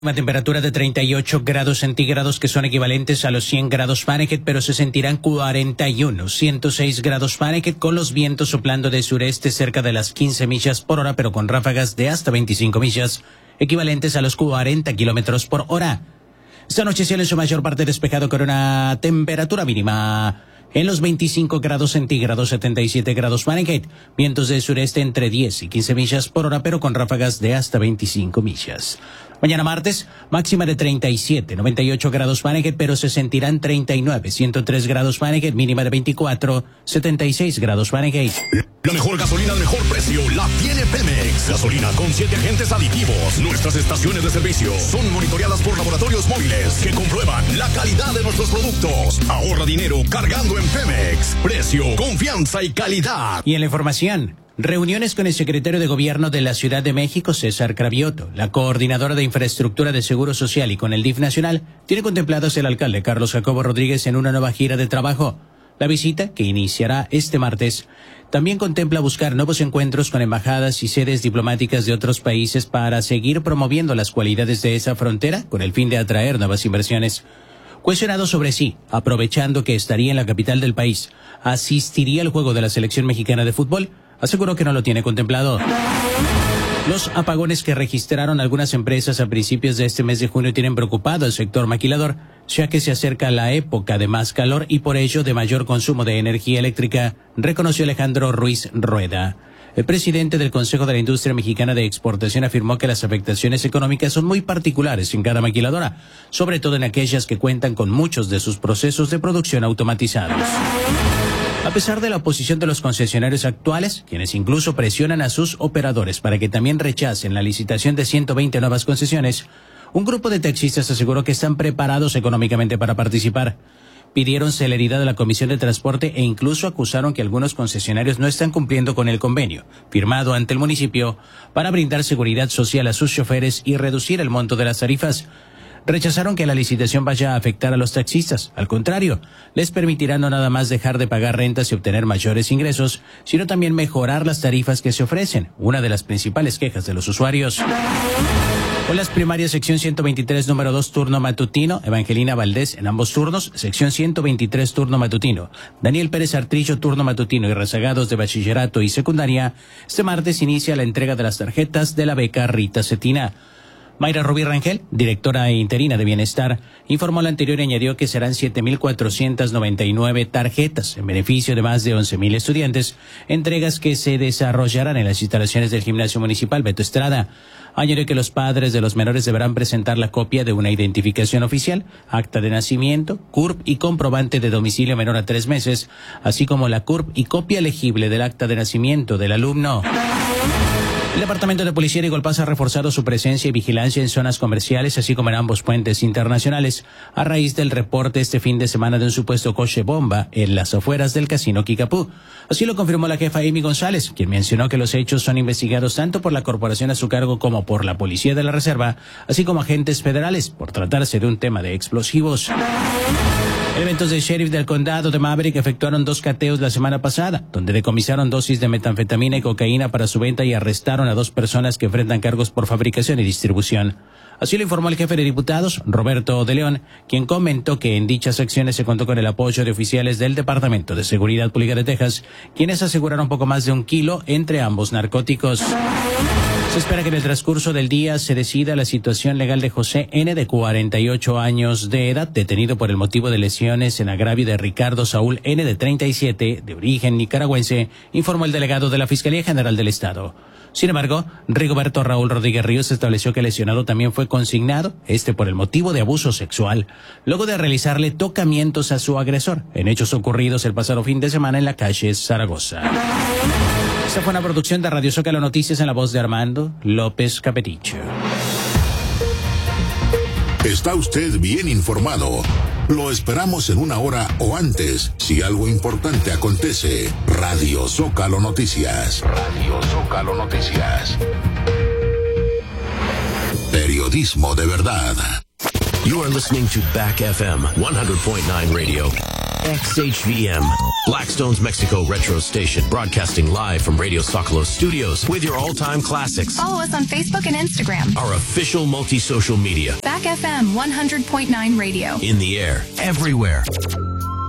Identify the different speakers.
Speaker 1: Una temperatura de 38 grados centígrados que son equivalentes a los 100 grados Fahrenheit, pero se sentirán 41, 106 grados Fahrenheit con los vientos soplando de sureste cerca de las 15 millas por hora, pero con ráfagas de hasta 25 millas, equivalentes a los 40 kilómetros por hora. Esta noche cielo en su mayor parte despejado con una temperatura mínima en los 25 grados centígrados, 77 grados Fahrenheit, vientos de sureste entre 10 y 15 millas por hora, pero con ráfagas de hasta 25 millas. Mañana martes, máxima de 37, 98 grados Fahrenheit, pero se sentirán 39, 103 grados Fahrenheit, mínima de 24, 76 grados Fahrenheit.
Speaker 2: La mejor gasolina al mejor precio la tiene Pemex. Gasolina con 7 agentes aditivos. Nuestras estaciones de servicio son monitoreadas por laboratorios móviles que comprueban la calidad de nuestros productos. Ahorra dinero cargando en Pemex. Precio, confianza y calidad.
Speaker 1: Y en la información, reuniones con el secretario de Gobierno de la Ciudad de México, César Cravioto, la coordinadora de Infraestructura de Seguro Social y con el DIF Nacional, tiene contemplados el alcalde Carlos Jacobo Rodríguez en una nueva gira de trabajo. La visita, que iniciará este martes, también contempla buscar nuevos encuentros con embajadas y sedes diplomáticas de otros países para seguir promoviendo las cualidades de esa frontera con el fin de atraer nuevas inversiones. Cuestionado sobre sí, aprovechando que estaría en la capital del país, asistiría al juego de la selección mexicana de fútbol, aseguró que no lo tiene contemplado. Los apagones que registraron algunas empresas a principios de este mes de junio tienen preocupado al sector maquilador, ya que se acerca la época de más calor y por ello de mayor consumo de energía eléctrica, reconoció Alejandro Ruiz Rueda. El presidente del Consejo de la Industria Mexicana de Exportación afirmó que las afectaciones económicas son muy particulares en cada maquiladora, sobre todo en aquellas que cuentan con muchos de sus procesos de producción automatizados. A pesar de la oposición de los concesionarios actuales, quienes incluso presionan a sus operadores para que también rechacen la licitación de 120 nuevas concesiones, un grupo de taxistas aseguró que están preparados económicamente para participar. Pidieron celeridad a la Comisión de Transporte e incluso acusaron que algunos concesionarios no están cumpliendo con el convenio firmado ante el municipio para brindar seguridad social a sus choferes y reducir el monto de las tarifas. Rechazaron que la licitación vaya a afectar a los taxistas. Al contrario, les permitirá no nada más dejar de pagar rentas y obtener mayores ingresos, sino también mejorar las tarifas que se ofrecen, una de las principales quejas de los usuarios. Con las primarias sección 123 número 2 turno matutino, Evangelina Valdés en ambos turnos, sección 123 turno matutino, Daniel Pérez Artrillo turno matutino y rezagados de bachillerato y secundaria, este martes inicia la entrega de las tarjetas de la beca Rita Cetina. Mayra Rubí Rangel, directora interina de Bienestar, informó lo anterior y añadió que serán 7,499 tarjetas en beneficio de más de 11,000 estudiantes, entregas que se desarrollarán en las instalaciones del Gimnasio Municipal Beto Estrada. Añadió que los padres de los menores deberán presentar la copia de una identificación oficial, acta de nacimiento, CURP y comprobante de domicilio menor a 3 meses, así como la CURP y copia legible del acta de nacimiento del alumno. El Departamento de Policía de Golpaz ha reforzado su presencia y vigilancia en zonas comerciales, así como en ambos puentes internacionales, a raíz del reporte este fin de semana de un supuesto coche bomba en las afueras del Casino Kickapoo. Así lo confirmó la jefa Amy González, quien mencionó que los hechos son investigados tanto por la corporación a su cargo como por la Policía de la Reserva, así como agentes federales, por tratarse de un tema de explosivos. Elementos del sheriff del condado de Maverick efectuaron 2 cateos la semana pasada, donde decomisaron dosis de metanfetamina y cocaína para su venta y arrestaron a 2 personas que enfrentan cargos por fabricación y distribución. Así lo informó el jefe de diputados, Roberto de León, quien comentó que en dichas acciones se contó con el apoyo de oficiales del Departamento de Seguridad Pública de Texas, quienes aseguraron poco más de 1 kilo entre ambos narcóticos. Se espera que en el transcurso del día se decida la situación legal de José N., de 48 años de edad, detenido por el motivo de lesiones en agravio de Ricardo Saúl N., de 37, de origen nicaragüense, informó el delegado de la Fiscalía General del Estado. Sin embargo, Rigoberto Raúl Rodríguez Ríos estableció que el lesionado también fue consignado, por el motivo de abuso sexual, luego de realizarle tocamientos a su agresor, en hechos ocurridos el pasado fin de semana en la calle Zaragoza. Esta fue una producción de Radio Zócalo Noticias en la voz de Armando López Capeticho.
Speaker 2: Está usted bien informado. Lo esperamos en 1 hora o antes, si algo importante acontece. Radio Zócalo Noticias. Radio Zócalo Noticias. Periodismo de verdad.
Speaker 3: You are listening to Back FM 100.9 Radio. XHVM, Blackstone's Mexico Retro Station, broadcasting live from Radio Zocalo Studios with your all-time classics.
Speaker 4: Follow us on Facebook and Instagram.
Speaker 3: Our official multi-social media.
Speaker 4: Back FM 100.9 radio.
Speaker 3: In the air, everywhere.